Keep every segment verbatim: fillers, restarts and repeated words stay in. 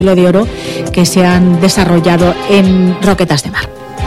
de oro que se han desarrollado en Roquetas de Mar.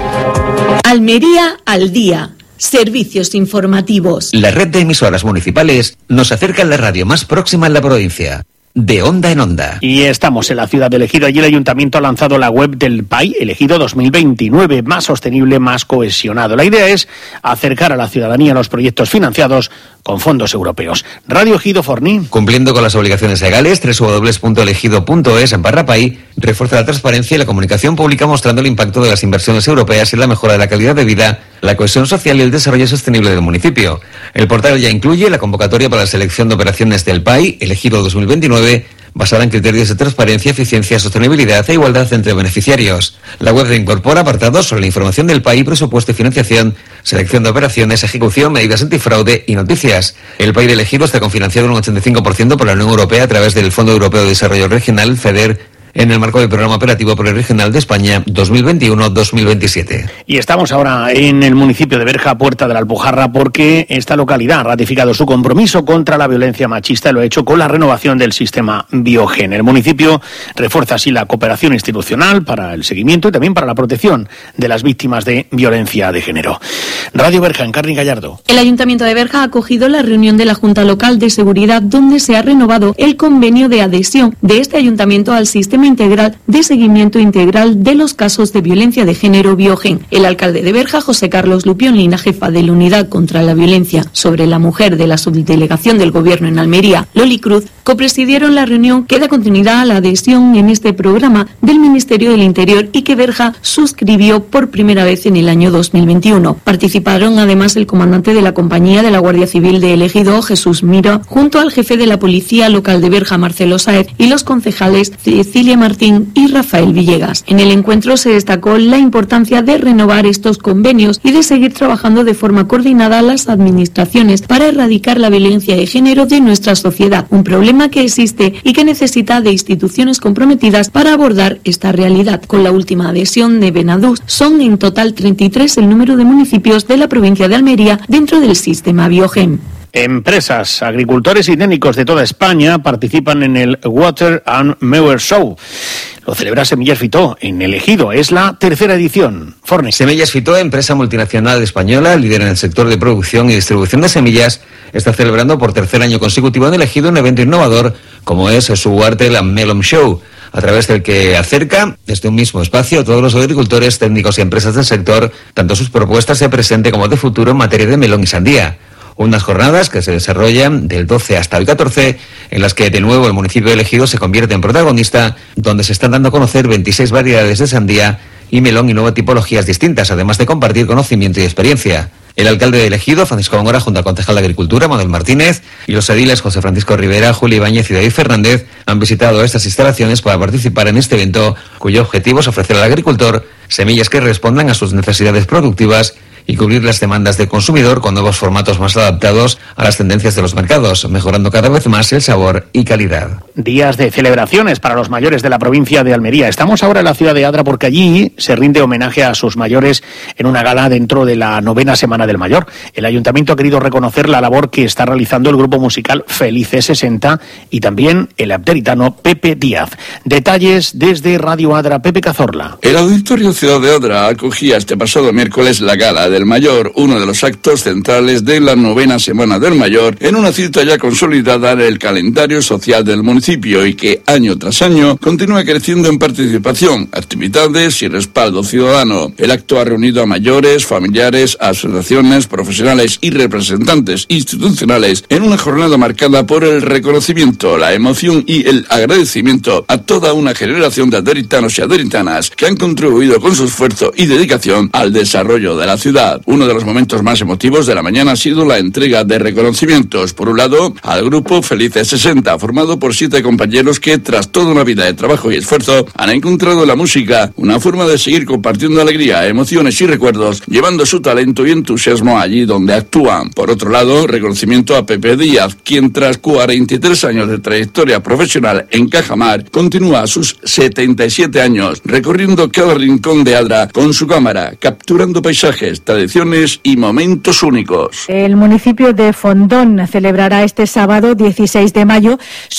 Almería al día. Servicios informativos. La red de emisoras municipales nos acerca a la radio más próxima en la provincia. De onda en onda. Y estamos en la ciudad de Ejido. Allí el ayuntamiento ha lanzado la web del P A I, Ejido dos mil veintinueve, más sostenible, más cohesionado. La idea es acercar a la ciudadanía los proyectos financiados con fondos europeos. Radio Ejido Forní. Cumpliendo con las obligaciones legales, doble u doble u doble u punto elegido punto es en barra P A I refuerza la transparencia y la comunicación pública mostrando el impacto de las inversiones europeas en la mejora de la calidad de vida, la cohesión social y el desarrollo sostenible del municipio. El portal ya incluye la convocatoria para la selección de operaciones del P A I, Ejido dos mil veintinueve, basada en criterios de transparencia, eficiencia, sostenibilidad e igualdad entre beneficiarios. La web incorpora apartados sobre la información del P A I, presupuesto y financiación, selección de operaciones, ejecución, medidas antifraude y noticias. El P A I de Ejido está cofinanciado en un ochenta y cinco por ciento por la Unión Europea a través del Fondo Europeo de Desarrollo Regional, FEDER, en el marco del Programa Operativo Pluriregional de España dos mil veintiuno dos mil veintisiete. Y estamos ahora en el municipio de Berja, Puerta de la Alpujarra, porque esta localidad ha ratificado su compromiso contra la violencia machista y lo ha hecho con la renovación del sistema Biogen. El municipio refuerza así la cooperación institucional para el seguimiento y también para la protección de las víctimas de violencia de género. Radio Berja, Encarni Gallardo. El Ayuntamiento de Berja ha acogido la reunión de la Junta Local de Seguridad, donde se ha renovado el convenio de adhesión de este ayuntamiento al sistema integral de seguimiento integral de los casos de violencia de género Biogen. El alcalde de Berja, José Carlos Lupión, y la jefa de la Unidad contra la Violencia sobre la Mujer de la Subdelegación del Gobierno en Almería, Loli Cruz, copresidieron la reunión que da continuidad a la adhesión en este programa del Ministerio del Interior y que Berja suscribió por primera vez en el año dos mil veintiuno. Participaron además el comandante de la compañía de la Guardia Civil de Ejido, Jesús Mira, junto al jefe de la Policía Local de Berja, Marcelo Sáez, y los concejales Cecilia Martín y Rafael Villegas. En el encuentro se destacó la importancia de renovar estos convenios y de seguir trabajando de forma coordinada las administraciones para erradicar la violencia de género de nuestra sociedad, un problema que existe y que necesita de instituciones comprometidas para abordar esta realidad. Con la última adhesión de Benadús, son en total treinta y tres el número de municipios de la provincia de Almería dentro del sistema Biogen. Empresas, agricultores y técnicos de toda España participan en el Water and Mower Show. Lo celebra Semillas Fitó en el Ejido. Es la tercera edición. Forni. Semillas Fitó, empresa multinacional española, líder en el sector de producción y distribución de semillas, está celebrando por tercer año consecutivo en el Ejido un evento innovador como es su Water and Melon Show, a través del que acerca desde un mismo espacio a todos los agricultores, técnicos y empresas del sector, tanto sus propuestas de presente como de futuro en materia de melón y sandía. Unas jornadas que se desarrollan del doce hasta el catorce, en las que de nuevo el municipio de Ejido se convierte en protagonista, donde se están dando a conocer veintiséis variedades de sandía y melón y nueve tipologías distintas, además de compartir conocimiento y experiencia. El alcalde de Ejido, Francisco Góngora, junto al concejal de Agricultura, Manuel Martínez, y los ediles José Francisco Rivera, Julio Ibáñez y David Fernández, han visitado estas instalaciones para participar en este evento, cuyo objetivo es ofrecer al agricultor semillas que respondan a sus necesidades productivas y cubrir las demandas del consumidor con nuevos formatos más adaptados a las tendencias de los mercados, mejorando cada vez más el sabor y calidad. Días de celebraciones para los mayores de la provincia de Almería. Estamos ahora en la ciudad de Adra porque allí se rinde homenaje a sus mayores en una gala dentro de la novena Semana del Mayor. El ayuntamiento ha querido reconocer la labor que está realizando el grupo musical Felice sesenta y también el abderitano Pepe Díaz. Detalles desde Radio Adra, Pepe Cazorla. El Auditorio Ciudad de Adra acogía este pasado miércoles la gala del Mayor, uno de los actos centrales de la novena Semana del Mayor, en una cita ya consolidada en el calendario social del municipio y que año tras año continúa creciendo en participación, actividades y respaldo ciudadano. El acto ha reunido a mayores, familiares, asociaciones, profesionales y representantes institucionales en una jornada marcada por el reconocimiento, la emoción y el agradecimiento a toda una generación de aderitanos y aderitanas que han contribuido con su esfuerzo y dedicación al desarrollo de la ciudad. Uno de los momentos más emotivos de la mañana ha sido la entrega de reconocimientos. Por un lado, al grupo Felice sesenta, formado por siete compañeros que, tras toda una vida de trabajo y esfuerzo, han encontrado en la música una forma de seguir compartiendo alegría, emociones y recuerdos, llevando su talento y entusiasmo allí donde actúan. Por otro lado, reconocimiento a Pepe Díaz, quien tras cuarenta y tres años de trayectoria profesional en Cajamar, continúa a sus setenta y siete años, recorriendo cada rincón de Adra con su cámara, capturando paisajes, tradiciones y momentos únicos. El municipio de Fondón celebrará este sábado dieciséis de mayo su tradición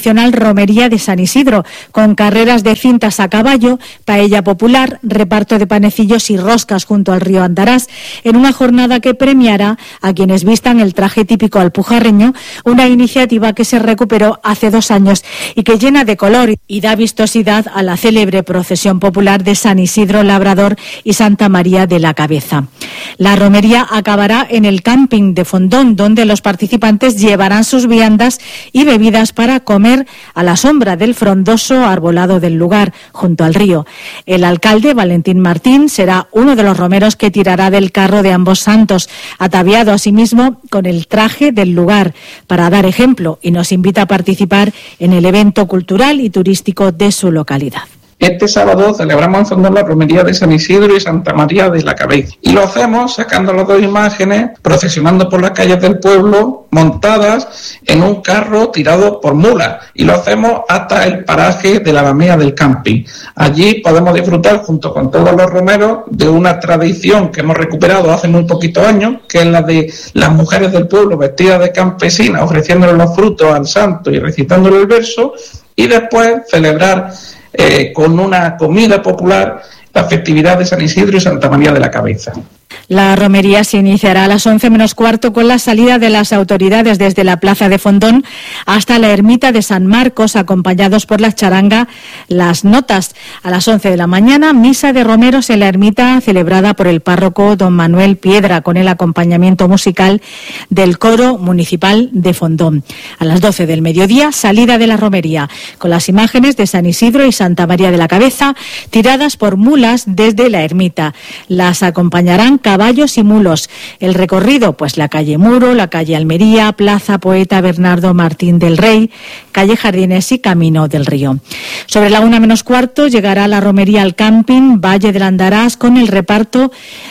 tradicional romería de San Isidro, con carreras de cintas a caballo, paella popular, reparto de panecillos y roscas junto al río Andarás, en una jornada que premiará a quienes vistan el traje típico alpujarreño, una iniciativa que se recuperó hace dos años y que llena de color y da vistosidad a la célebre procesión popular de San Isidro Labrador y Santa María de la Cabeza. La romería acabará en el camping de Fondón, donde los participantes llevarán sus viandas y bebidas para comer a la sombra del frondoso arbolado del lugar, junto al río. El alcalde, Valentín Martín, será uno de los romeros que tirará del carro de ambos santos, ataviado asimismo con el traje del lugar, para dar ejemplo, y nos invita a participar en el evento cultural y turístico de su localidad. Este sábado celebramos en Fondón la romería de San Isidro y Santa María de la Cabeza. Y lo hacemos sacando las dos imágenes, procesionando por las calles del pueblo, montadas en un carro tirado por mulas. Y lo hacemos hasta el paraje de la Alameda del Camping. Allí podemos disfrutar, junto con todos los romeros, de una tradición que hemos recuperado hace muy poquitos años, que es la de las mujeres del pueblo vestidas de campesinas, ofreciéndole los frutos al santo y recitándole el verso, y después celebrar Eh, con una comida popular la festividad de San Isidro y Santa María de la Cabeza. La romería se iniciará a las once menos cuarto con la salida de las autoridades desde la plaza de Fondón hasta la ermita de San Marcos, acompañados por la charanga Las Notas. A las once de la mañana, misa de romeros en la ermita celebrada por el párroco don Manuel Piedra, con el acompañamiento musical del coro municipal de Fondón. A las doce del mediodía, salida de la romería, con las imágenes de San Isidro y Santa María de la Cabeza, tiradas por mulas desde la ermita. Las acompañarán caballos y mulos. El recorrido, pues la calle Muro, la calle Almería, Plaza Poeta Bernardo Martín del Rey, calle Jardines y Camino del Río. Sobre la una menos cuarto llegará la romería al camping Valle del Andarás con el reparto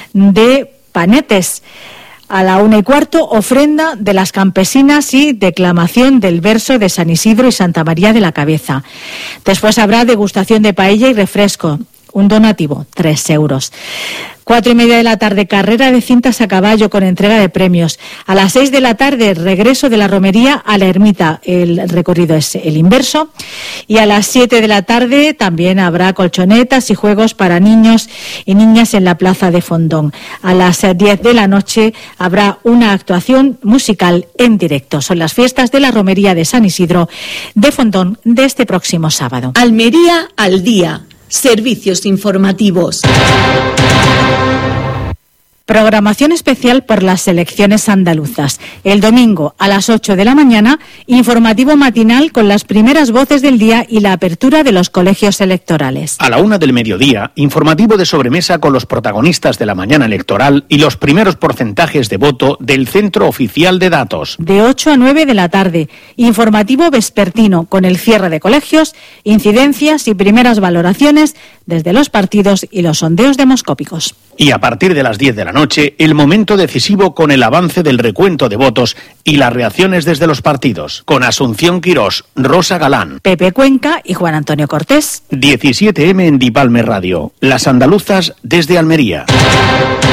de panetes. A la una y cuarto, ofrenda de las campesinas y declamación del verso de San Isidro y Santa María de la Cabeza. Después habrá degustación de paella y refresco. Un donativo, tres euros. Cuatro y media de la tarde, carrera de cintas a caballo con entrega de premios. A las seis de la tarde, regreso de la romería a la ermita. El recorrido es el inverso. Y a las siete de la tarde también habrá colchonetas y juegos para niños y niñas en la plaza de Fondón. A las diez de la noche habrá una actuación musical en directo. Son las fiestas de la romería de San Isidro de Fondón de este próximo sábado. Almería al día. Servicios informativos. Programación especial por las elecciones andaluzas. El domingo a las ocho de la mañana, informativo matinal con las primeras voces del día y la apertura de los colegios electorales. A la una del mediodía, informativo de sobremesa con los protagonistas de la mañana electoral y los primeros porcentajes de voto del Centro Oficial de Datos. De ocho a nueve de la tarde, informativo vespertino con el cierre de colegios, incidencias y primeras valoraciones desde los partidos y los sondeos demoscópicos. Y a partir de las diez de la noche, el momento decisivo con el avance del recuento de votos y las reacciones desde los partidos. Con Asunción Quirós, Rosa Galán, Pepe Cuenca y Juan Antonio Cortés. diecisiete eme en Dipalme Radio. Las andaluzas desde Almería.